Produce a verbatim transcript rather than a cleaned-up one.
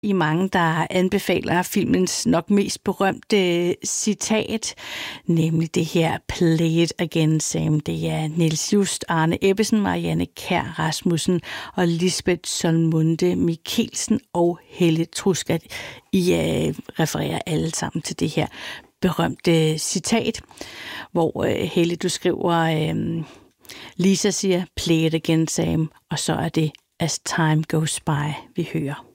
I er mange, der anbefaler filmens nok mest berømte citat, nemlig det her Play it again, Sam. Det er Niels Just, Arne Ebbesen, Marianne Kjær Rasmussen og Lisbeth Solmunde Mikkelsen og Helle Truska. I uh, refererer alle sammen til det her berømte citat, hvor uh, Helle, du skriver, uh, Lisa siger, Play it again, Sam, og så er det As time goes by, vi hører.